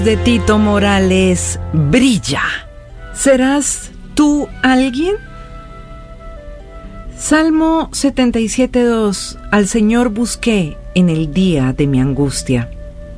De Tito Morales, brilla. ¿Serás tú alguien? Salmo 77:2. Al Señor busqué en el día de mi angustia.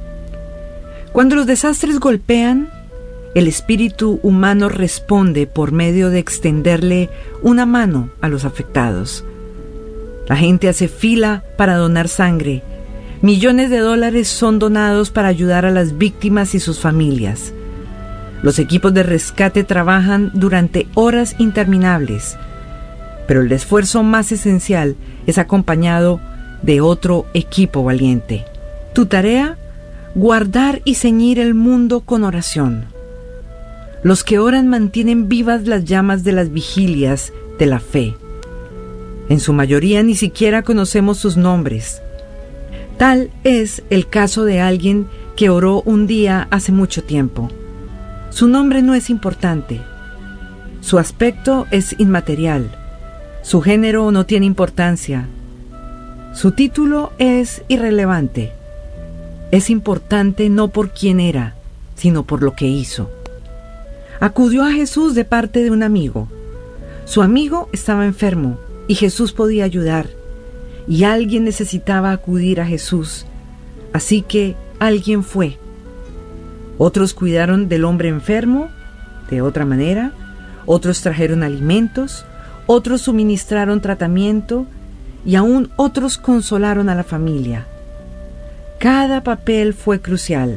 Cuando los desastres golpean, el espíritu humano responde por medio de extenderle una mano a los afectados. La gente hace fila para donar sangre. Millones de dólares son donados para ayudar a las víctimas y sus familias. Los equipos de rescate trabajan durante horas interminables, pero el esfuerzo más esencial es acompañado de otro equipo valiente. Tu tarea: guardar y ceñir el mundo con oración. Los que oran mantienen vivas las llamas de las vigilias de la fe. En su mayoría ni siquiera conocemos sus nombres. Tal es el caso de alguien que oró un día hace mucho tiempo. Su nombre no es importante. Su aspecto es inmaterial. Su género no tiene importancia. Su título es irrelevante. Es importante no por quién era, sino por lo que hizo. Acudió a Jesús de parte de un amigo. Su amigo estaba enfermo y Jesús podía ayudar. Y alguien necesitaba acudir a Jesús, así que alguien fue. Otros cuidaron del hombre enfermo de otra manera, otros trajeron alimentos, otros suministraron tratamiento y aún otros consolaron a la familia. Cada papel fue crucial,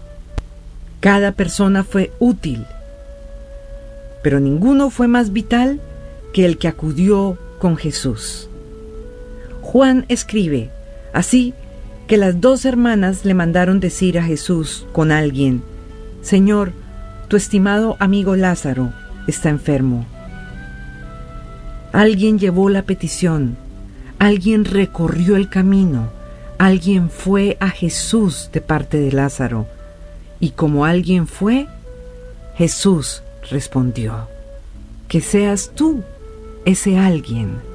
cada persona fue útil, pero ninguno fue más vital que el que acudió con Jesús. Juan escribe: así que las dos hermanas le mandaron decir a Jesús con alguien: Señor, tu estimado amigo Lázaro está enfermo. Alguien llevó la petición, alguien recorrió el camino, alguien fue a Jesús de parte de Lázaro. Y como alguien fue, Jesús respondió. Que seas tú ese alguien.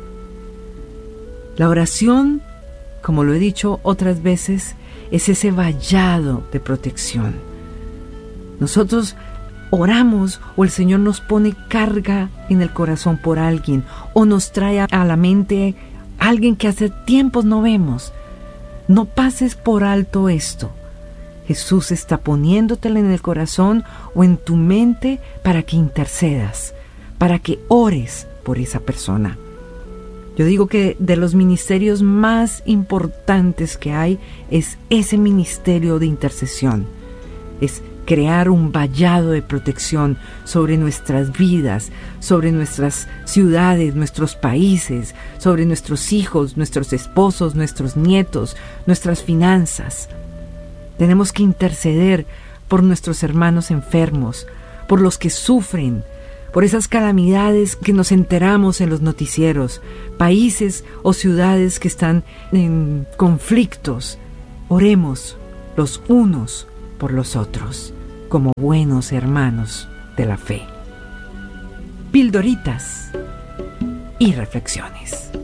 La oración, como lo he dicho otras veces, es ese vallado de protección. Nosotros oramos o el Señor nos pone carga en el corazón por alguien o nos trae a la mente alguien que hace tiempos no vemos. No pases por alto esto. Jesús está poniéndotela en el corazón o en tu mente para que intercedas, para que ores por esa persona. Yo digo que de los ministerios más importantes que hay es ese ministerio de intercesión. Es crear un vallado de protección sobre nuestras vidas, sobre nuestras ciudades, nuestros países, sobre nuestros hijos, nuestros esposos, nuestros nietos, nuestras finanzas. Tenemos que interceder por nuestros hermanos enfermos, por los que sufren, por esas calamidades que nos enteramos en los noticieros, países o ciudades que están en conflictos. Oremos los unos por los otros, como buenos hermanos de la fe. Pildoritas y reflexiones.